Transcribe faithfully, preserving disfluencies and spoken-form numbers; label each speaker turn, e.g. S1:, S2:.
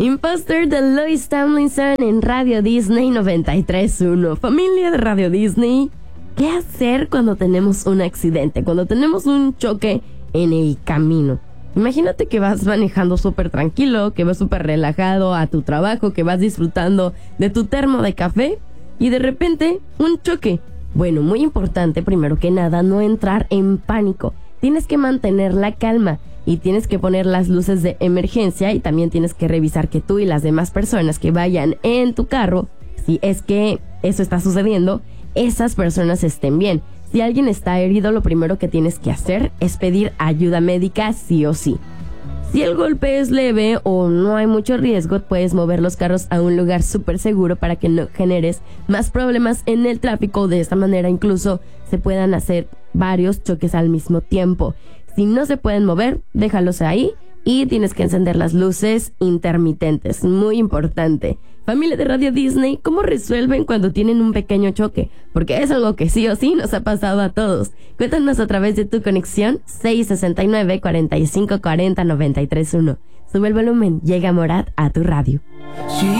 S1: Imposter de Louis Tomlinson en Radio Disney noventa y tres punto uno. Familia de Radio Disney, ¿qué hacer cuando tenemos un accidente? Cuando tenemos un choque en el camino. Imagínate que vas manejando súper tranquilo, que vas súper relajado a tu trabajo, que vas disfrutando de tu termo de café y de repente un choque. Bueno, muy importante, primero que nada, no entrar en pánico. Tienes que mantener la calma y tienes que poner las luces de emergencia y también tienes que revisar que tú y las demás personas que vayan en tu carro, si es que eso está sucediendo, esas personas estén bien. Si alguien está herido, lo primero que tienes que hacer es pedir ayuda médica sí o sí. Si el golpe es leve o no hay mucho riesgo, puedes mover los carros a un lugar súper seguro para que no generes más problemas en el tráfico. De esta manera incluso se puedan hacer varios choques al mismo tiempo. Si no se pueden mover, déjalos ahí y tienes que encender las luces intermitentes. Muy importante. Familia de Radio Disney, ¿cómo resuelven cuando tienen un pequeño choque? Porque es algo que sí o sí nos ha pasado a todos. Cuéntanos a través de tu conexión seis sesenta y nueve, cuarenta y cinco cuarenta, noventa y tres uno. Sube el volumen, llega Morat a tu radio. Sí.